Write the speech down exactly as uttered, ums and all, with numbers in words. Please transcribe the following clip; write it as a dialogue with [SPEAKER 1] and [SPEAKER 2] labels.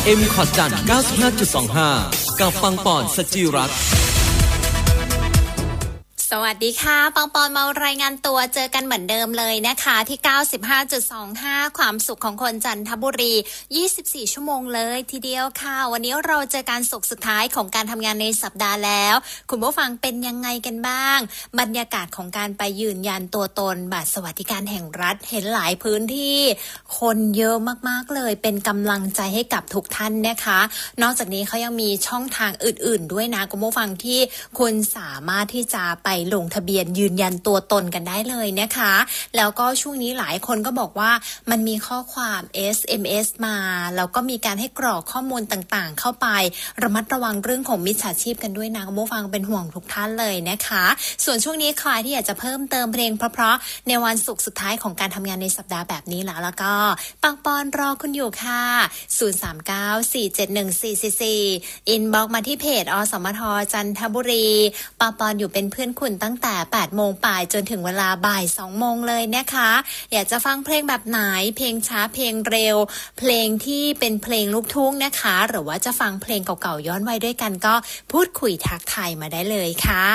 [SPEAKER 1] เอ็ม คอร์ดจัน เก้าสิบห้าจุดสองห้า กับปังปอนสจิรัตน์
[SPEAKER 2] สวัสดีค่ะปังปอนมารายงานตัวเจอกันเหมือนเดิมเลยนะคะที่ เก้าสิบห้าจุดสองห้า ความสุขของคนจันทบุรียี่สิบสี่ชั่วโมงเลยทีเดียวค่ะวันนี้เราเจอกันศุกร์สุดท้ายของการทำงานในสัปดาห์แล้วคุณผู้ฟังเป็นยังไงกันบ้างบรรยากาศของการไปยืนยันตัวตนบัตรสวัสดิการแห่งรัฐเห็นหลายพื้นที่คนเยอะมากๆเลยเป็นกำลังใจให้กับทุกท่านนะคะนอกจากนี้เขายังมีช่องทางอื่นๆด้วยนะคุณผู้ฟังที่คุณสามารถที่จะไปลงทะเบียนยืนยันตัวตนกันได้เลยนะคะแล้วก็ช่วงนี้หลายคนก็บอกว่ามันมีข้อความ เอส เอ็ม เอส มาแล้วก็มีการให้กรอกข้อมูลต่างๆเข้าไประมัดระวังเรื่องของมิจฉาชีพกันด้วยนะคุณผู้ฟังเป็นห่วงทุกท่านเลยนะคะส่วนช่วงนี้ใครที่อยากจะเพิ่มเติมเพลงเพราะๆในวันศุกร์สุดท้ายของการทำงานในสัปดาห์แบบนี้แล้วแล้วก็ปังปอนรอคุณอยู่ค่ะศูนย์ สาม เก้า สี่ เจ็ด หนึ่ง สี่ สี่ สี่อินบ็อกซ์มาที่เพจอสมทจันทบุรีปังปอนอยู่เป็นเพื่อนคุณตั้งแต่แปดโมงป่ายจนถึงเวลาบ่ายสองโมงเลยนะคะอยากจะฟังเพลงแบบไหนเพลงช้าเพลงเร็วเพลงที่เป็นเพลงลูกทุ่งนะคะหรือว่าจะฟังเพลงเก่าๆย้อนวัยด้วยกันก็พูดคุยทักทายมาได้เลยค่ะ